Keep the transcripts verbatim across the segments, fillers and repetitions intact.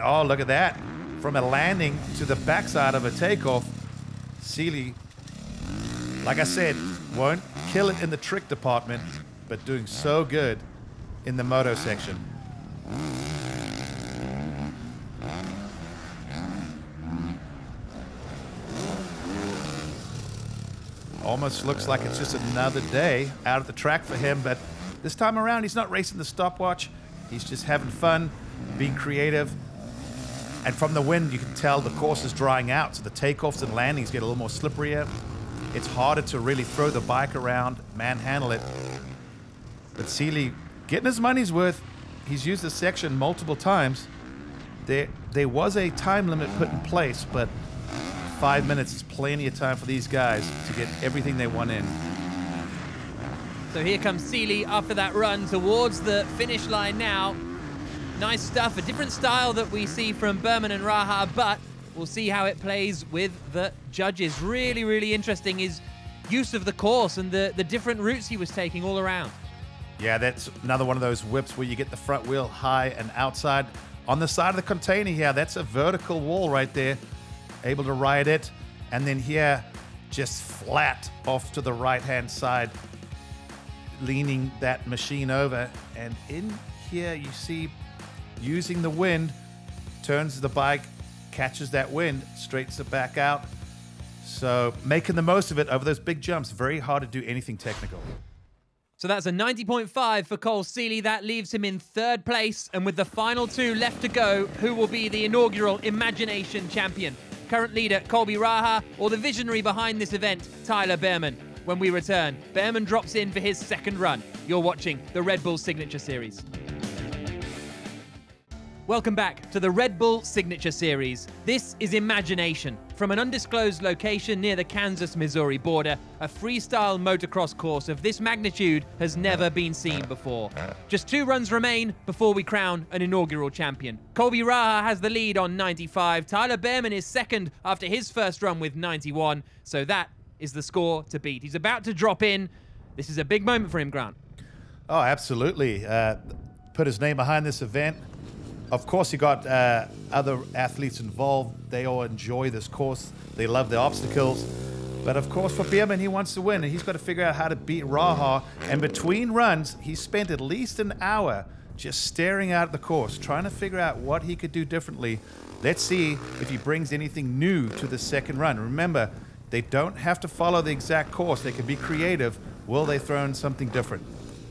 Oh, look at that. From a landing to the backside of a takeoff, Seely, like I said, won't kill it in the trick department, but doing so good in the moto section. Almost looks like it's just another day out at the track for him, but this time around, he's not racing the stopwatch. He's just having fun, being creative. And from the wind, you can tell the course is drying out, so the takeoffs and landings get a little more slipperier. It's harder to really throw the bike around, manhandle it. But Seely, getting his money's worth. He's used this section multiple times. There, there was a time limit put in place, but five minutes is plenty of time for these guys to get everything they want in. So here comes Seely after that run towards the finish line now. Nice stuff, a different style that we see from Behrman and Raha, but we'll see how it plays with the judges. Really, really interesting, his use of the course and the, the different routes he was taking all around. Yeah, that's another one of those whips where you get the front wheel high and outside. On the side of the container here, that's a vertical wall right there. Able to ride it. And then here, just flat off to the right-hand side, leaning that machine over. And in here, you see, using the wind, turns the bike, catches that wind, straightens it back out. So making the most of it over those big jumps. Very hard to do anything technical. So that's a ninety point five for Cole Seely. That leaves him in third place. And with the final two left to go, who will be the inaugural Imagination champion? Current leader, Colby Raha, or the visionary behind this event, Tyler Behrman? When we return, Behrman drops in for his second run. You're watching the Red Bull Signature Series. Welcome back to the Red Bull Signature Series. This is Imagination. From an undisclosed location near the Kansas-Missouri border, a freestyle motocross course of this magnitude has never been seen before. Just two runs remain before we crown an inaugural champion. Colby Raha has the lead on ninety-five. Tyler Behrman is second after his first run with ninety-one. So that is the score to beat. He's about to drop in. This is a big moment for him, Grant. Oh, absolutely. Uh, put his name behind this event. Of course, you got uh, other athletes involved. They all enjoy this course. They love the obstacles. But of course, for Behrman, he wants to win, and he's got to figure out how to beat Raha. And between runs, he spent at least an hour just staring out at the course, trying to figure out what he could do differently. Let's see if he brings anything new to the second run. Remember, they don't have to follow the exact course. They can be creative. Will they throw in something different?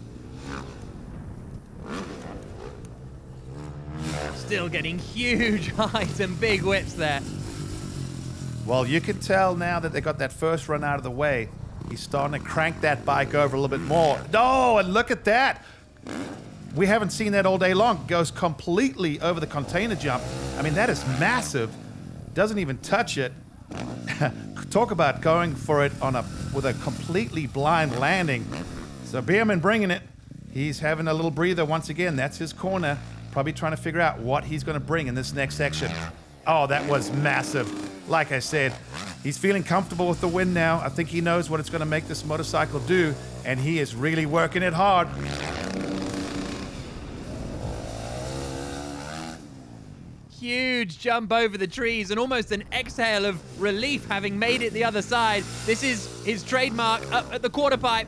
Still getting huge height and big whips there. Well, you can tell now that they got that first run out of the way. He's starting to crank that bike over a little bit more. Oh, and look at that. We haven't seen that all day long. Goes completely over the container jump. I mean, that is massive. Doesn't even touch it. Talk about going for it on a with a completely blind landing. So Behrman bringing it. He's having a little breather once again. That's his corner. Probably trying to figure out what he's going to bring in this next section. Oh, that was massive. Like I said, he's feeling comfortable with the wind now. I think he knows what it's going to make this motorcycle do, and he is really working it hard. Huge jump over the trees and almost an exhale of relief having made it the other side. This is his trademark up at the quarter pipe.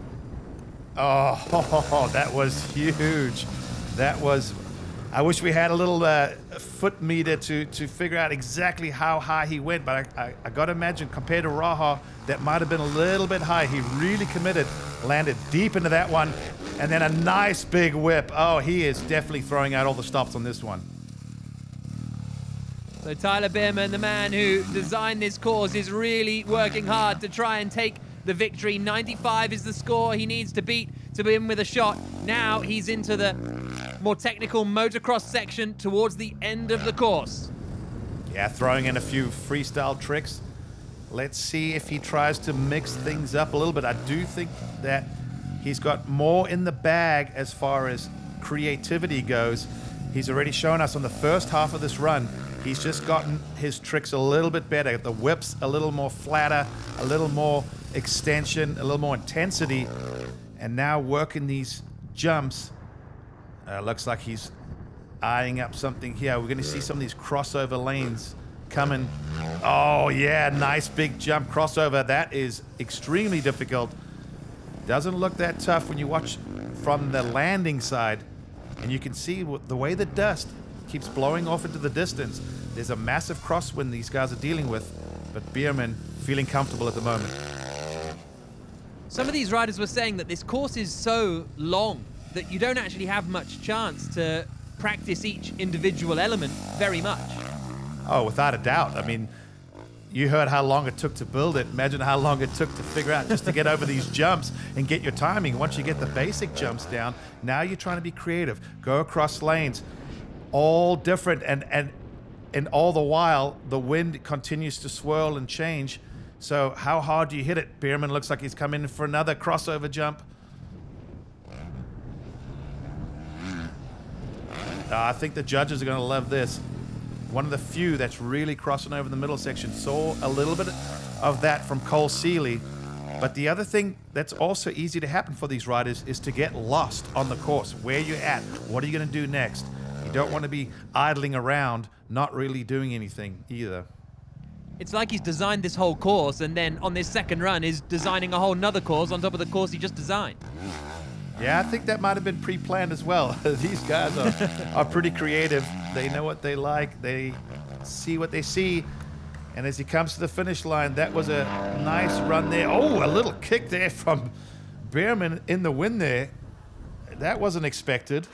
Oh, that was huge. That was... I wish we had a little uh, foot meter to, to figure out exactly how high he went, but I, I, I got to imagine compared to Raha, that might have been a little bit high. He really committed, landed deep into that one, and then a nice big whip. Oh, he is definitely throwing out all the stops on this one. So Tyler Behrman, the man who designed this course, is really working hard to try and take the victory. ninety-five is the score he needs to beat to be in with a shot. Now he's into the more technical motocross section towards the end of the course. Yeah, throwing in a few freestyle tricks. Let's see if he tries to mix things up a little bit. I do think that he's got more in the bag as far as creativity goes. He's already shown us on the first half of this run, he's just gotten his tricks a little bit better. The whips a little more flatter, a little more extension, a little more intensity. And now working these jumps, uh, looks like he's eyeing up something here. We're going to see some of these crossover lanes coming. Oh, yeah, nice big jump crossover. That is extremely difficult. Doesn't look that tough when you watch from the landing side, and you can see the way the dust keeps blowing off into the distance. There's a massive crosswind these guys are dealing with, but Beerman feeling comfortable at the moment. Some of these riders were saying that this course is so long that you don't actually have much chance to practice each individual element very much. Oh, without a doubt. I mean, you heard how long it took to build it. Imagine how long it took to figure out just to get over these jumps and get your timing. Once you get the basic jumps down, now you're trying to be creative. Go across lanes, all different, and and and all the while the wind continues to swirl and change. So how hard do you hit it? Beerman looks like he's come in for another crossover jump. Uh, I think the judges are going to love this. One of the few that's really crossing over the middle section. Saw a little bit of that from Cole Seeley. But the other thing that's also easy to happen for these riders is to get lost on the course. Where you're at, what are you going to do next? You don't want to be idling around, not really doing anything either. It's like he's designed this whole course, and then on this second run is designing a whole nother course on top of the course he just designed. Yeah, I think that might have been pre-planned as well. These guys are, are pretty creative. They know what they like. They see what they see. And as he comes to the finish line, that was a nice run there. Oh, a little kick there from Beerman in the win there. That wasn't expected.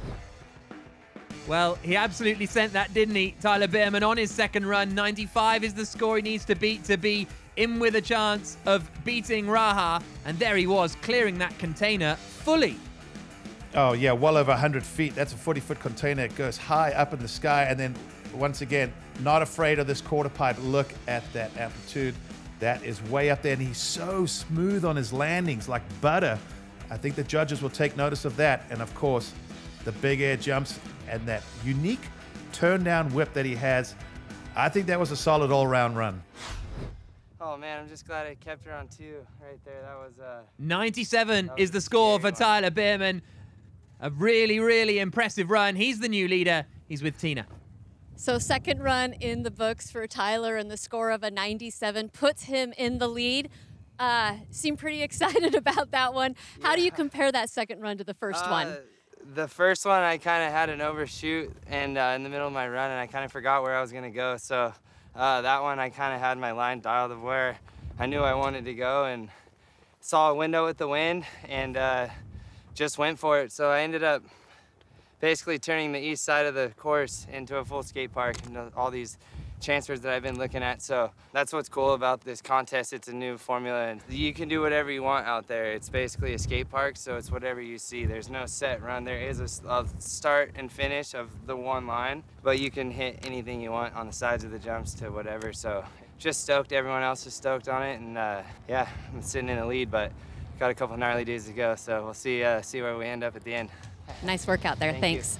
Well, he absolutely sent that, didn't he? Tyler Beerman on his second run. ninety-five is the score he needs to beat to be in with a chance of beating Raha. And there he was, clearing that container fully. Oh, yeah, well over one hundred feet. That's a forty-foot container. It goes high up in the sky. And then, once again, not afraid of this quarter pipe. Look at that amplitude. That is way up there. And he's so smooth on his landings, like butter. I think the judges will take notice of that. And, of course, the big air jumps and that unique turn-down whip that he has. I think that was a solid all-round run. Oh man, I'm just glad I kept her on two right there. That was uh ninety-seven that was is the score for one. Tyler Beerman. A really, really impressive run. He's the new leader. He's with Tina. So second run in the books for Tyler, and the score of a ninety-seven puts him in the lead. Uh, seem pretty excited about that one. How Yeah. do you compare that second run to the first uh, one? The first one I kind of had an overshoot and uh, in the middle of my run, and I kind of forgot where I was gonna go. So uh, that one I kind of had my line dialed of where I knew I wanted to go, and saw a window with the wind and uh, just went for it. So I ended up basically turning the east side of the course into a full skate park and all these transfers that I've been looking at. So that's what's cool about this contest. It's a new formula, and you can do whatever you want out there. It's basically a skate park, so it's whatever you see. There's no set run. There is a, a start and finish of the one line, but you can hit anything you want on the sides of the jumps to whatever. So just stoked. Everyone else is stoked on it, and uh, yeah, I'm sitting in the lead, but got a couple gnarly days to go. So we'll see uh, see where we end up at the end. Nice work out there. Thank Thanks.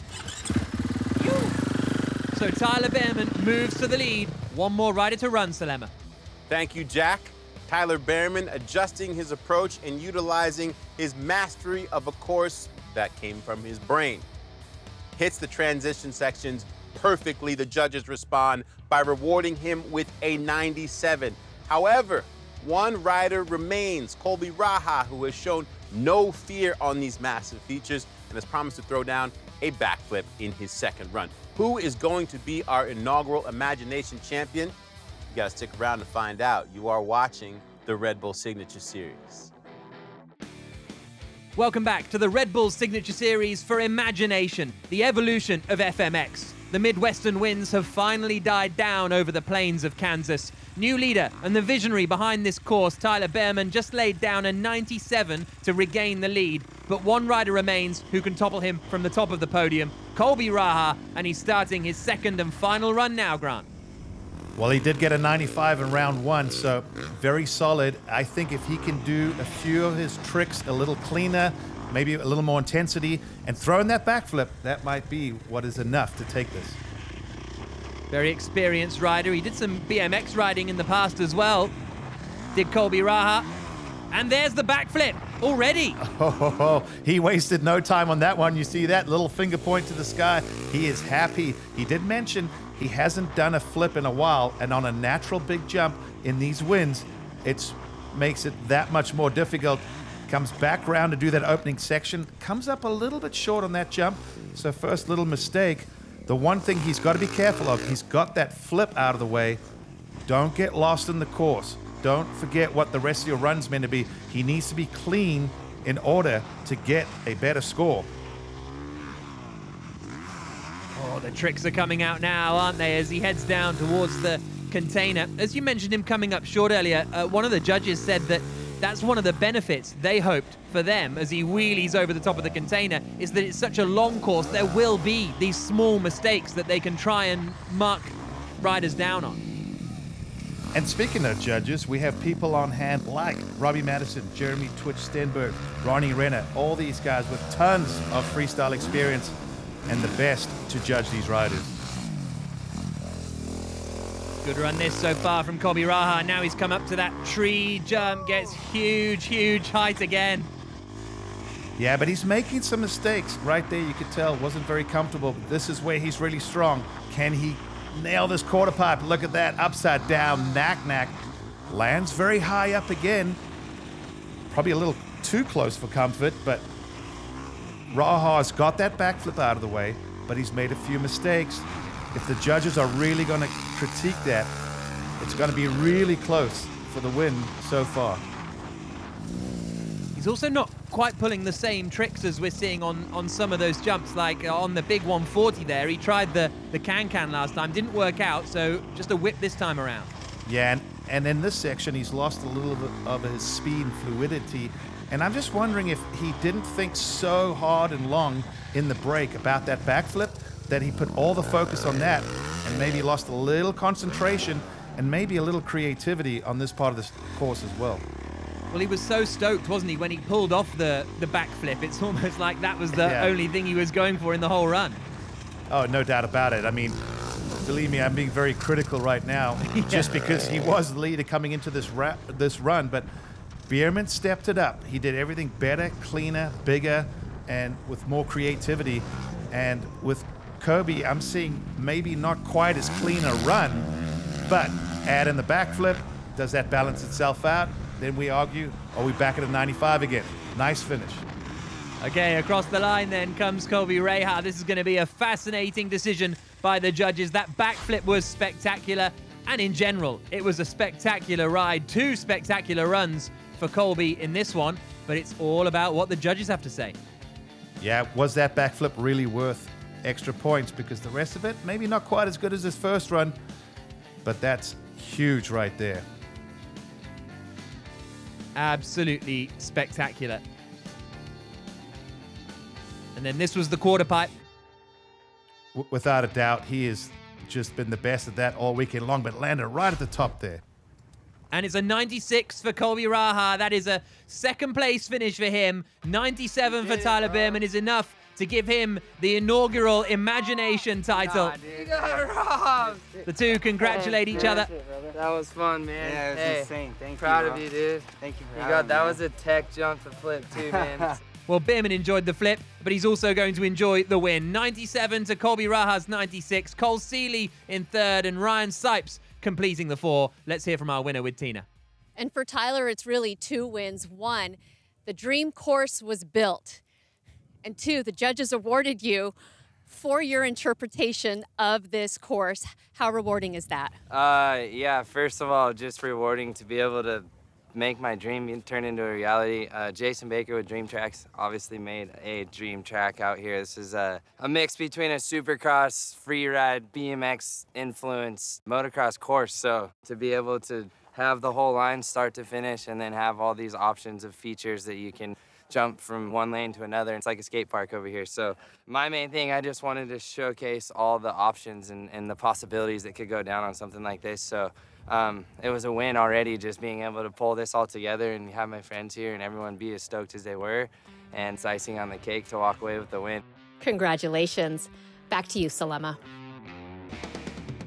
So Tyler Beerman moves to the lead. One more rider to run, Salema. Thank you, Jack. Tyler Beerman adjusting his approach and utilizing his mastery of a course that came from his brain. Hits the transition sections perfectly. The judges respond by rewarding him with a ninety-seven. However, one rider remains, Colby Raha, who has shown no fear on these massive features and has promised to throw down a backflip in his second run. Who is going to be our inaugural Imagination champion? You gotta stick around to find out. You are watching the Red Bull Signature Series. Welcome back to the Red Bull Signature Series for Imagination, the evolution of F M X. The Midwestern winds have finally died down over the plains of Kansas. New leader and the visionary behind this course, Tyler Beerman, just laid down a ninety-seven to regain the lead. But one rider remains who can topple him from the top of the podium, Colby Raha, and he's starting his second and final run now, Grant. Well, he did get a ninety-five in round one, so very solid. I think if he can do a few of his tricks a little cleaner, maybe a little more intensity, and throw in that backflip, that might be what is enough to take this. Very experienced rider. He did some B M X riding in the past as well. Did Colby Raha. And there's the backflip. already. Oh, he wasted no time on that one. You see that little finger point to the sky? He is happy. He did mention he hasn't done a flip in a while, and on a natural big jump in these winds, it makes it that much more difficult. Comes back around to do that opening section, comes up a little bit short on that jump, so first little mistake. The one thing he's got to be careful of, he's got that flip out of the way. Don't get lost in the course. Don't forget what the rest of your run's meant to be. He needs to be clean in order to get a better score. Oh, the tricks are coming out now, aren't they, as he heads down towards the container. As you mentioned him coming up short earlier, uh, one of the judges said that that's one of the benefits they hoped for them as he wheelies over the top of the container, is that it's such a long course, there will be these small mistakes that they can try and mark riders down on. And speaking of judges, we have people on hand like Robbie Madison, Jeremy Twitch Stenberg, Ronnie Renner, all these guys with tons of freestyle experience and the best to judge these riders. Good run this so far from Colby Raha. Now he's come up to that tree jump, gets huge, huge height again. Yeah, but he's making some mistakes. Right there, you could tell, wasn't very comfortable. But this is where he's really strong. Can he nail this quarter pipe? Look at that, upside down, knack, knack. Lands very high up again. Probably a little too close for comfort, but Raha's got that backflip out of the way, but he's made a few mistakes. If the judges are really going to critique that, it's going to be really close for the win so far. He's also not quite pulling the same tricks as we're seeing on, on some of those jumps, like on the big one forty there. He tried the, the can-can last time, didn't work out, so just a whip this time around. Yeah, and, and in this section, he's lost a little bit of his speed and fluidity. And I'm just wondering if he didn't think so hard and long in the break about that backflip, that he put all the focus on that and maybe lost a little concentration and maybe a little creativity on this part of the course as well. Well, he was so stoked, wasn't he, when he pulled off the, the backflip. It's almost like that was the Yeah. only thing he was going for in the whole run. Oh, no doubt about it. I mean, believe me, I'm being very critical right now, just because he was the leader coming into this ra- this run. But Bierman stepped it up. He did everything better, cleaner, bigger, and with more creativity. And with Kobe, I'm seeing maybe not quite as clean a run, but add in the backflip, does that balance itself out? Then we argue, are we back at a ninety-five again? Nice finish. Okay, across the line then comes Colby Raha. This is going to be a fascinating decision by the judges. That backflip was spectacular, and in general, it was a spectacular ride. Two spectacular runs for Colby in this one, but it's all about what the judges have to say. Yeah, was that backflip really worth extra points? Because the rest of it, maybe not quite as good as his first run, but that's huge right there. Absolutely spectacular. And then this was the quarter pipe. W- without a doubt, he has just been the best at that all weekend long, but landed right at the top there. And it's a ninety-six for Colby Raha. That is a second place finish for him. ninety-seven for Tyler Bierman is enough to give him the inaugural Imagination title. You got robbed. The two congratulate each other. That was fun, man. Yeah, it was hey, insane. Thank proud you, of bro. you, dude. Thank you for You having got that me, was a tech jump to flip too, man. Well, Bierman enjoyed the flip, but he's also going to enjoy the win. ninety-seven to Colby Raha's ninety-six. Cole Seeley in third and Ryan Sipes completing the four. Let's hear from our winner with Tina. And for Tyler, it's really two wins. One, the dream course was built. And two, the judges awarded you for your interpretation of this course. How rewarding is that? Uh, yeah, first of all, just rewarding to be able to make my dream turn into a reality. Uh, Jason Baker with Dream Tracks obviously made a dream track out here. This is a, a mix between a supercross, free ride, B M X influence, motocross course. So to be able to have the whole line start to finish and then have all these options of features that you can jump from one lane to another. It's like a skate park over here. So my main thing, I just wanted to showcase all the options and, and the possibilities that could go down on something like this. So um, it was a win already, just being able to pull this all together and have my friends here and everyone be as stoked as they were. And it's icing on the cake to walk away with the win. Congratulations. Back to you, Salema.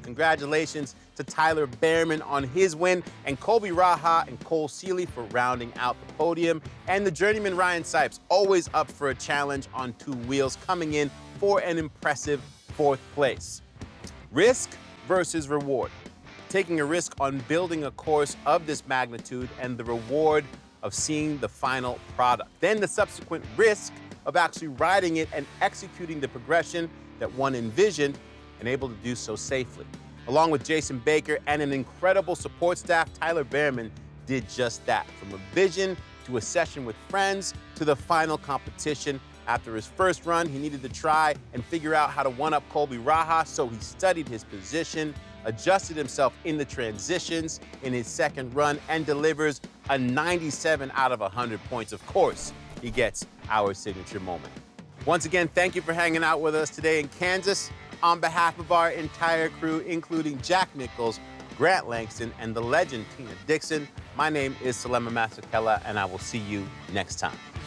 Congratulations to Tyler Behrman on his win, and Colby Raha and Cole Seely for rounding out the podium. And the journeyman Ryan Sipes, always up for a challenge on two wheels, coming in for an impressive fourth place. Risk versus reward. Taking a risk on building a course of this magnitude and the reward of seeing the final product. Then the subsequent risk of actually riding it and executing the progression that one envisioned and able to do so safely. Along with Jason Baker and an incredible support staff, Tyler Behrman did just that. From a vision to a session with friends to the final competition. After his first run, he needed to try and figure out how to one-up Colby Raha, so he studied his position, adjusted himself in the transitions in his second run, and delivers a ninety-seven out of one hundred points. Of course, he gets our signature moment. Once again, thank you for hanging out with us today in Kansas. On behalf of our entire crew, including Jack Nichols, Grant Langston, and the legend Tina Dixon, my name is Salema Masakela, and I will see you next time.